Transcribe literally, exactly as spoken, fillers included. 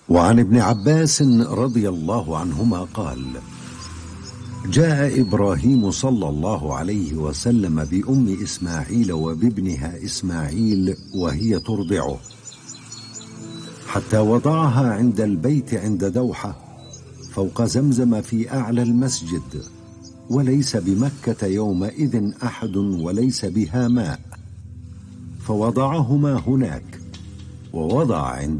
وعن ابن عباس رضي الله عنهما قال: جاء إبراهيم صلى الله عليه وسلم بأم إسماعيل وبابنها إسماعيل وهي ترضعه، حتى وضعها عند البيت عند دوحة فوق زمزم في أعلى المسجد، وليس بمكة يومئذ أحد وليس بها ماء، فوضعهما هناك، ووضع عند